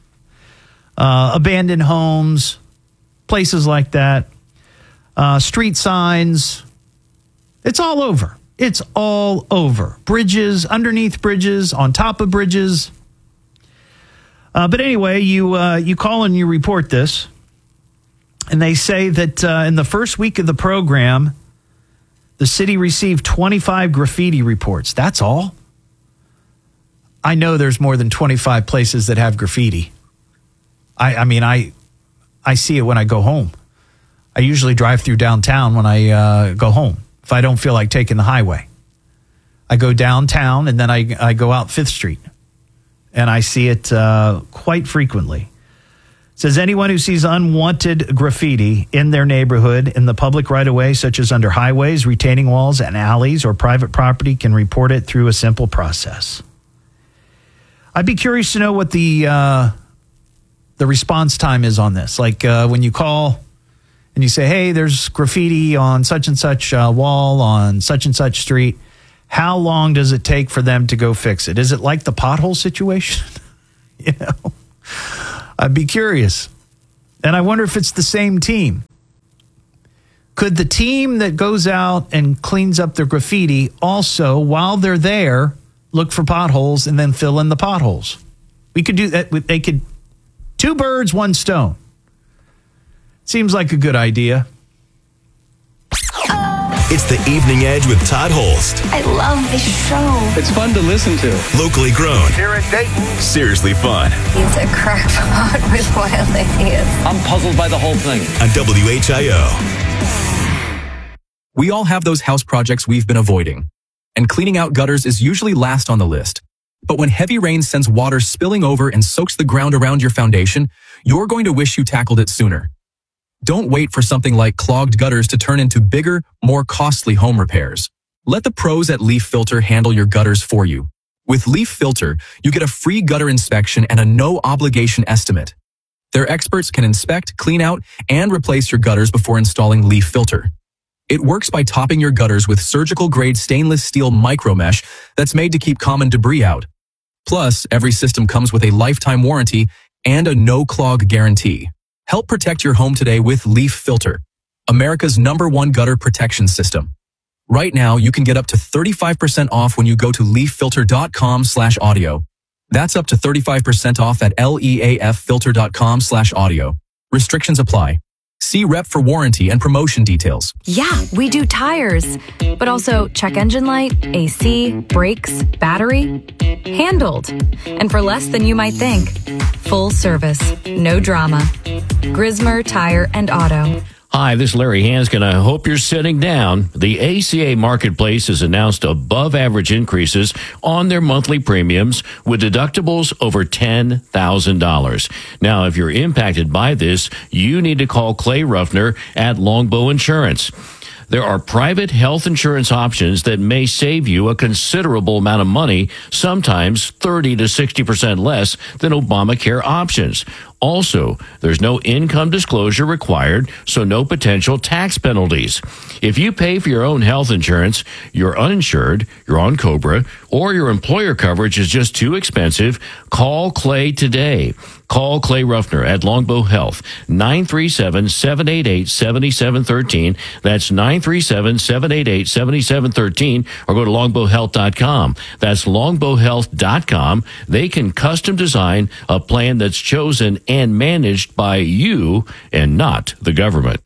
uh, abandoned homes, places like that, uh, street signs. It's all over. It's all over. Bridges, underneath bridges, on top of bridges. Uh, but anyway, you uh, you call and you report this, and they say that uh, in the first week of the program, the city received twenty-five graffiti reports. That's all. I know there's more than twenty-five places that have graffiti. I, I mean, I I see it when I go home. I usually drive through downtown when I uh, go home if I don't feel like taking the highway. I go downtown and then I, I go out Fifth Street. And I see it uh, quite frequently. It says anyone who sees unwanted graffiti in their neighborhood in the public right-of-way, such as under highways, retaining walls, and alleys, or private property, can report it through a simple process. I'd be curious to know what the uh, the response time is on this. Like uh, when you call and you say, hey, there's graffiti on such and such uh, wall on such and such street. How long does it take for them to go fix it? Is it like the pothole situation? You know, I'd be curious. And I wonder if it's the same team. Could the team that goes out and cleans up their graffiti also, while they're there, look for potholes and then fill in the potholes? We could do that. They could, two birds, one stone. Seems like a good idea. It's the Evening Edge with Todd Holst. I love this show. It's fun to listen to. Locally grown. Here in Dayton. Seriously fun. He's a crackpot with wild ideas. I'm puzzled by the whole thing. On W H I O. We all have those house projects we've been avoiding. And cleaning out gutters is usually last on the list. But when heavy rain sends water spilling over and soaks the ground around your foundation, you're going to wish you tackled it sooner. Don't wait for something like clogged gutters to turn into bigger, more costly home repairs. Let the pros at Leaf Filter handle your gutters for you. With Leaf Filter, you get a free gutter inspection and a no-obligation estimate. Their experts can inspect, clean out, and replace your gutters before installing Leaf Filter. It works by topping your gutters with surgical-grade stainless steel micromesh that's made to keep common debris out. Plus, every system comes with a lifetime warranty and a no-clog guarantee. Help protect your home today with Leaf Filter, America's number one gutter protection system. Right now, you can get up to thirty-five percent off when you go to leaffilter.com slash audio. That's up to thirty-five percent off at leaffilter.com slash audio. Restrictions apply. See rep for warranty and promotion details. Yeah, we do tires, but also check engine light, A C, brakes, battery. Handled. And for less than you might think. Full service, no drama. Grismer Tire and Auto. Hi, this is Larry Hanskin. I hope you're sitting down. The A C A Marketplace has announced above average increases on their monthly premiums with deductibles over ten thousand dollars. Now, if you're impacted by this, you need to call Clay Ruffner at Longbow Insurance. There are private health insurance options that may save you a considerable amount of money, sometimes thirty to sixty percent less than Obamacare options. Also, there's no income disclosure required, so no potential tax penalties. If you pay for your own health insurance, you're uninsured, you're on COBRA, or your employer coverage is just too expensive, call Clay today. Call Clay Ruffner at Longbow Health, nine three seven, seven eight eight, seven seven one three. That's nine three seven, seven eight eight, seven seven one three, or go to longbow health dot com. That's longbow health dot com. They can custom design a plan that's chosen and managed by you and not the government.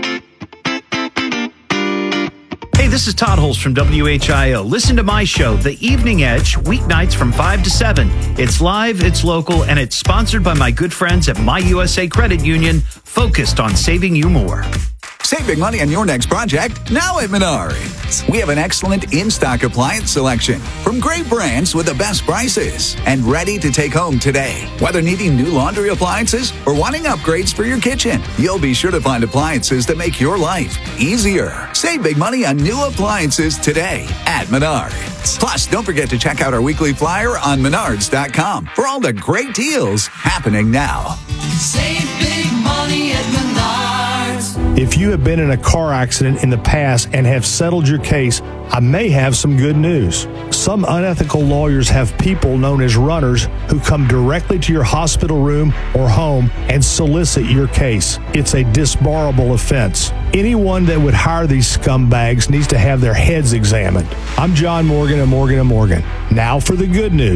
Hey, this is Todd Holst from W H I O. Listen to my show, The Evening Edge, weeknights from five to seven. It's live, it's local, and it's sponsored by my good friends at My U S A Credit Union, focused on saving you more. Save big money on your next project now at Menards. We have an excellent in-stock appliance selection from great brands with the best prices and ready to take home today. Whether needing new laundry appliances or wanting upgrades for your kitchen, you'll be sure to find appliances that make your life easier. Save big money on new appliances today at Menards. Plus, don't forget to check out our weekly flyer on menards dot com for all the great deals happening now. Save big money at Menards. If you have been in a car accident in the past and have settled your case, I may have some good news. Some unethical lawyers have people known as runners who come directly to your hospital room or home and solicit your case. It's a disbarable offense. Anyone that would hire these scumbags needs to have their heads examined. I'm John Morgan of Morgan and Morgan. Now for the good news.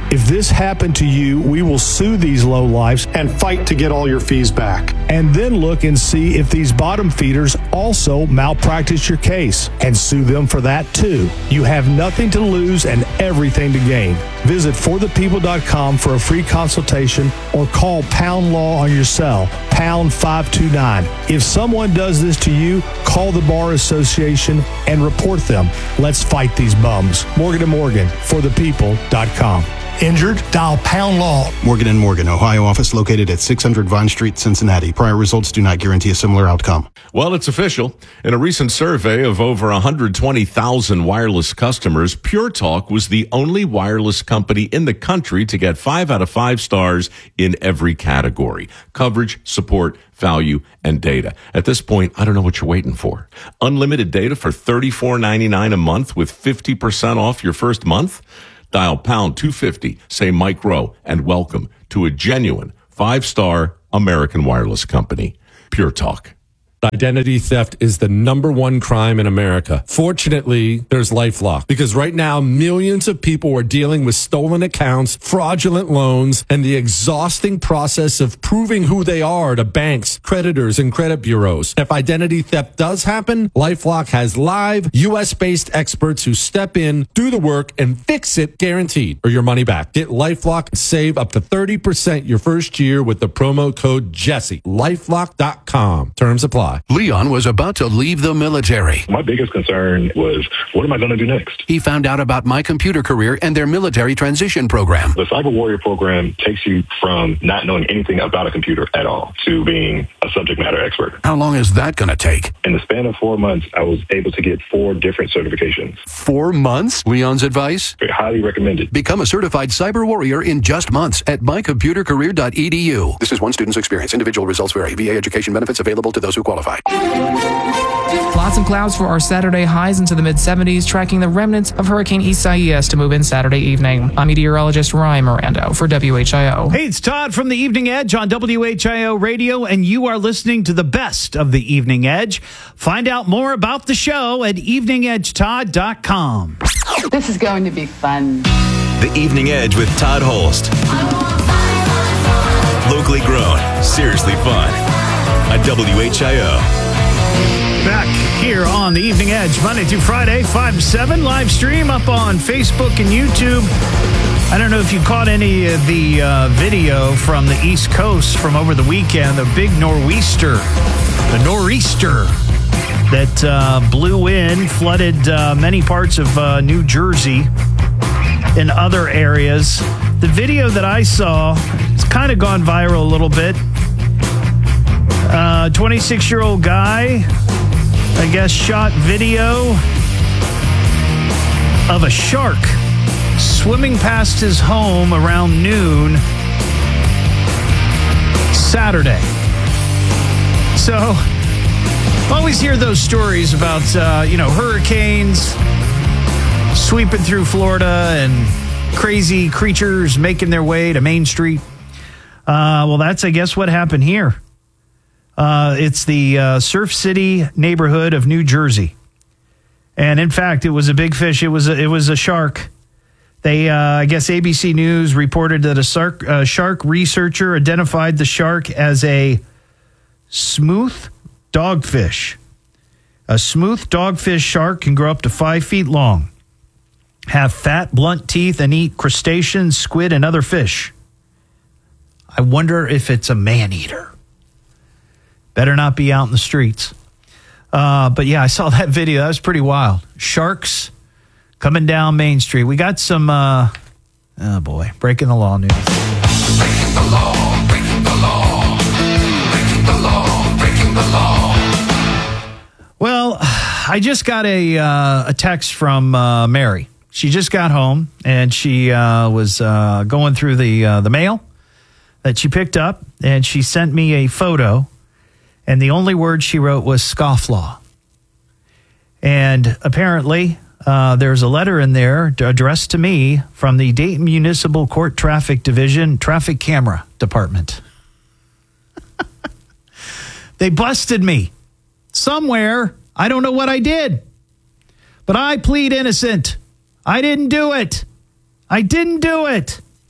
If this happened to you, we will sue these lowlifes And fight to get all your fees back. and then look and see if these bottom feeders also malpractice your case and sue them for that too. You have nothing to lose and everything to gain. Visit for the people dot com for a free consultation or call Pound Law on your cell, pound five two nine. If someone does this to you, call the Bar Association and report them. Let's fight these bums. Morgan and Morgan, for the people dot com. Injured? Dial Pound Law. Morgan and Morgan, Ohio office located at six hundred Vine Street, Cincinnati. Prior results do not guarantee a similar outcome. Well, it's official. In a recent survey of over one hundred twenty thousand wireless customers, Pure Talk was the only wireless company in the country to get five out of five stars in every category: coverage, support, value, and data. At this point, I don't know what you're waiting for. Unlimited data for thirty-four ninety-nine a month with fifty percent off your first month? Dial pound two fifty, say Mike Rowe, and welcome to a genuine five-star American wireless company, Pure Talk. Identity theft is the number one crime in America. Fortunately, there's LifeLock, because right now millions of people are dealing with stolen accounts, fraudulent loans, and the exhausting process of proving who they are to banks, creditors, and credit bureaus. If identity theft does happen, LifeLock has live U S-based experts who step in, do the work, and fix it guaranteed, or your money back. Get LifeLock and save up to thirty percent your first year with the promo code Jesse. LifeLock dot com. Terms apply. Leon was about to leave the military. My biggest concern was, what am I going to do next? He found out about My Computer Career and their military transition program. The Cyber Warrior program takes you from not knowing anything about a computer at all to being a subject matter expert. How long is that going to take? In the span of four months, I was able to get four different certifications. Four months? Leon's advice? Highly recommended. Become a certified cyber warrior in just months at my computer career dot e d u. This is one student's experience. Individual results vary. V A education benefits available to those who qualify. Lots of clouds for our Saturday, highs into the mid seventies, tracking the remnants of Hurricane Isaias to move in Saturday evening. I'm meteorologist Ryan Mirando for W H I O. Hey, it's Todd from the Evening Edge on W H I O Radio, and you are listening to the best of the Evening Edge. Find out more about the show at evening edge todd dot com. This is going to be fun. The Evening Edge with Todd Holst. Locally grown, seriously fun. At W H I O. Back here on the Evening Edge, Monday through Friday, five to seven, live stream up on Facebook and YouTube. I don't know if you caught any of the uh, video from the East Coast from over the weekend, the big nor'easter, the nor'easter that uh, blew in, flooded uh, many parts of uh, New Jersey and other areas. The video that I saw, it's kind of gone viral a little bit. Uh, twenty-six-year-old guy, I guess, shot video of a shark swimming past his home around noon Saturday. So, I always hear those stories about, uh, you know, hurricanes sweeping through Florida and crazy creatures making their way to Main Street. Uh, well, that's, I guess, what happened here. Uh, it's the uh, Surf City neighborhood of New Jersey. And in fact, it was a big fish. It was a, it was a shark. They, uh, I guess A B C News reported that a shark, uh, shark researcher identified the shark as a smooth dogfish. A smooth dogfish shark can grow up to five feet long, have fat, blunt teeth, and eat crustaceans, squid, and other fish. I wonder if it's a man-eater. Better not be out in the streets. Uh, but yeah, I saw that video. That was pretty wild. Sharks coming down Main Street. We got some, uh, oh boy, breaking the law news. Breaking the law, breaking the law, breaking the law, breaking the law. Well, I just got a, uh, a text from uh, Mary. She just got home, and she uh, was uh, going through the uh, the mail that she picked up, and she sent me a photo. And the only word she wrote was scofflaw. And apparently, uh, there's a letter in there addressed to me from the Dayton Municipal Court Traffic Division Traffic Camera Department. They busted me somewhere. I don't know what I did. But I plead innocent. I didn't do it. I didn't do it.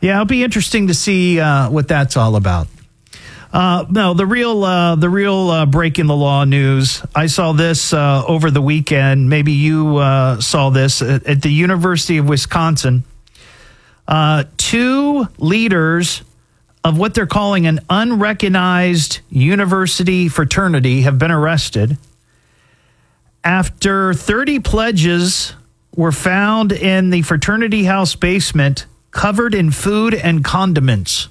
Yeah, it'll be interesting to see uh, what that's all about. Uh, no, the real uh, the real uh, break in the law news. I saw this uh, over the weekend. Maybe you uh, saw this at, at the University of Wisconsin. Uh, two leaders of what they're calling an unrecognized university fraternity have been arrested after thirty pledges were found in the fraternity house basement covered in food and condiments.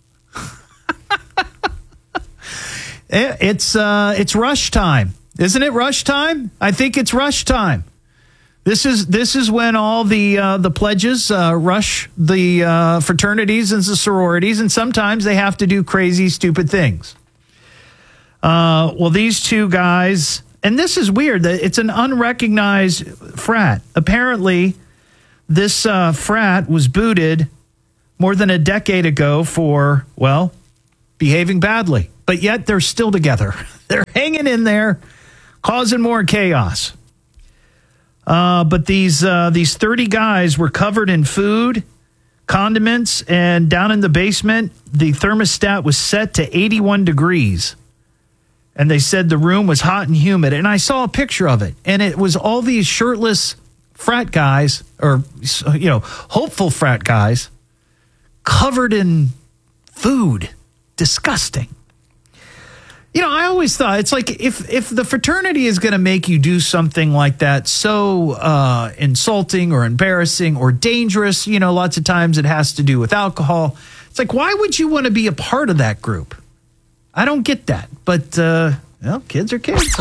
It's uh, it's rush time, isn't it? Rush time. I think it's rush time. This is this is when all the uh, the pledges uh, rush the uh, fraternities and the sororities, and sometimes they have to do crazy, stupid things. Uh, well, these two guys, and this is weird. That it's an unrecognized frat. Apparently, this uh, frat was booted more than a decade ago for, well, behaving badly. But yet they're still together. They're hanging in there, causing more chaos. Uh, but these uh, these thirty guys were covered in food, condiments, and down in the basement, the thermostat was set to eighty-one degrees. And they said the room was hot and humid. And I saw a picture of it. And it was all these shirtless frat guys, or, you know, hopeful frat guys, covered in food. Disgusting. You know, I always thought it's like if if the fraternity is going to make you do something like that so uh, insulting or embarrassing or dangerous, you know, lots of times it has to do with alcohol. It's like, why would you want to be a part of that group? I don't get that. But, uh, well, kids are kids.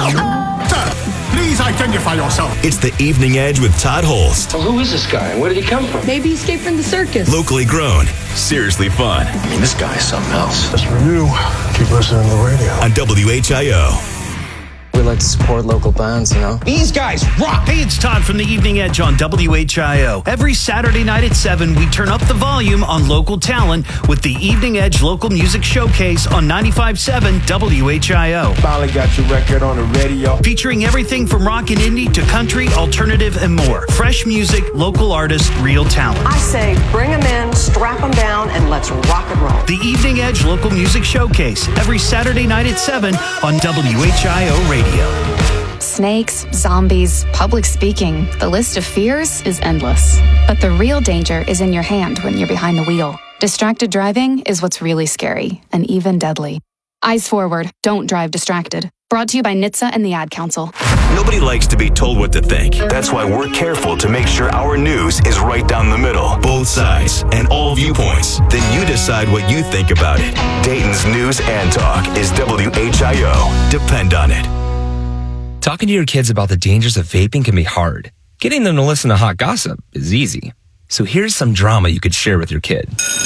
Please identify yourself. It's the Evening Edge with Todd Holst. Well, who is this guy and where did he come from? Maybe he escaped from the circus. Locally grown, seriously fun. I mean, this guy is something else. Just for you, keep listening to the radio. On W H I O. We like to support local bands, you know? These guys rock! Hey, it's Todd from the Evening Edge on W H I O. Every Saturday night at seven, we turn up the volume on local talent with the Evening Edge Local Music Showcase on ninety-five point seven W H I O. Finally got your record on the radio. Featuring everything from rock and indie to country, alternative, and more. Fresh music, local artists, real talent. I say bring them in, strap them down, and let's rock and roll. The Evening Edge Local Music Showcase, every Saturday night at seven on W H I O Radio. Snakes, zombies, public speaking. The list of fears is endless. But the real danger is in your hand when you're behind the wheel. Distracted driving is what's really scary and even deadly. Eyes forward. Don't drive distracted. Brought to you by N H T S A and the Ad Council. Nobody likes to be told what to think. That's why we're careful to make sure our news is right down the middle. Both sides and all viewpoints. Then you decide what you think about it. Dayton's News and Talk is W H I O. Depend on it. Talking to your kids about the dangers of vaping can be hard. Getting them to listen to hot gossip is easy. So here's some drama you could share with your kid.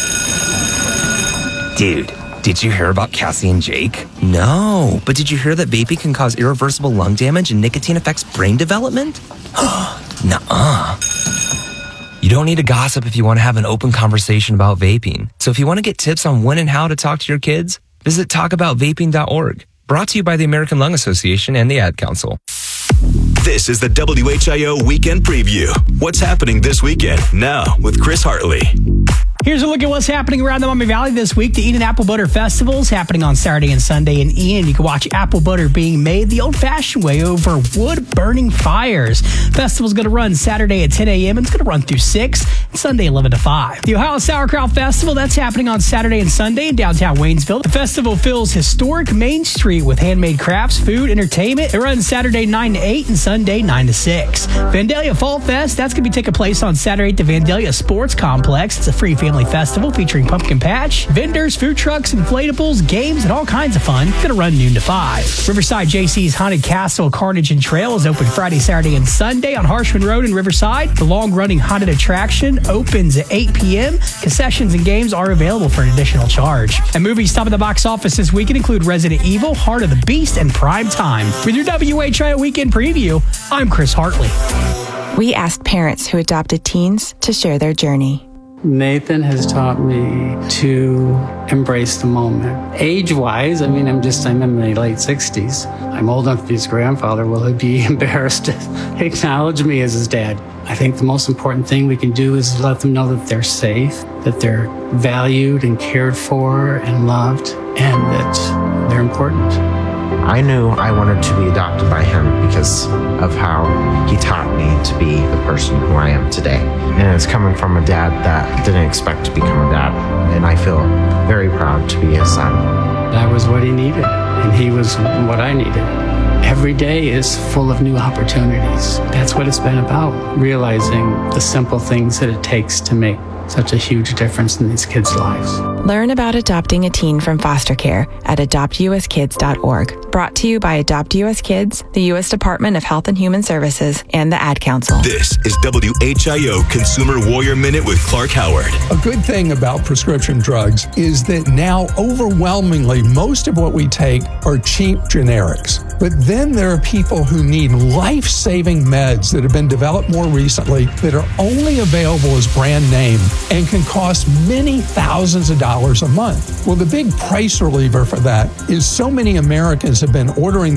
Dude, did you hear about Cassie and Jake? No, but did you hear that vaping can cause irreversible lung damage and nicotine affects brain development? Nuh-uh. You don't need to gossip if you want to have an open conversation about vaping. So if you want to get tips on when and how to talk to your kids, visit talk about vaping dot org. Brought to you by the American Lung Association and the Ad Council. This is the W H I O Weekend Preview. What's happening this weekend? Now with Chris Hartley. Here's a look at what's happening around the Miami Valley this week. The Eden Apple Butter Festival is happening on Saturday and Sunday in Eden. You can watch apple butter being made the old-fashioned way over wood-burning fires. Festival's going to run Saturday at ten a.m. and it's going to run through six, and Sunday eleven to five. The Ohio Sauerkraut Festival, that's happening on Saturday and Sunday in downtown Waynesville. The festival fills historic Main Street with handmade crafts, food, entertainment. It runs Saturday nine to eight and Sunday nine to six. Vandalia Fall Fest, that's going to be taking place on Saturday at the Vandalia Sports Complex. It's a free family festival featuring pumpkin patch, vendors, food trucks, inflatables, games, and all kinds of fun. It's going to run noon to five. Riverside J C's Haunted Castle Carnage and Trail is open Friday, Saturday, and Sunday on Harshman Road in Riverside. The long-running haunted attraction opens at eight p.m. Concessions and games are available for an additional charge. And movies top of the box office this weekend include Resident Evil, Heart of the Beast, and Prime Time. With your W H I O Weekend Preview, I'm Chris Hartley. We asked parents who adopted teens to share their journey. Nathan has taught me to embrace the moment. Age-wise, I mean, I'm just, I'm in my late sixties. I'm old enough to be his grandfather. Will he be embarrassed to acknowledge me as his dad? I think the most important thing we can do is let them know that they're safe, that they're valued and cared for and loved, and that they're important. I knew I wanted to be adopted by him because of how he taught me to be the person who I am today. And it's coming from a dad that didn't expect to become a dad. And I feel very proud to be his son. I was what he needed, and he was what I needed. Every day is full of new opportunities. That's what it's been about, realizing the simple things that it takes to make such a huge difference in these kids' lives. Learn about adopting a teen from foster care at adopt u s kids dot org. Brought to you by Adopt U S Kids, the U S Department of Health and Human Services, and the Ad Council. This is W H I O Consumer Warrior Minute with Clark Howard. A good thing about prescription drugs is that now overwhelmingly most of what we take are cheap generics. But then there are people who need life-saving meds that have been developed more recently that are only available as brand name and can cost many thousands of dollars a month. Well, the big price reliever for that is so many Americans have been ordering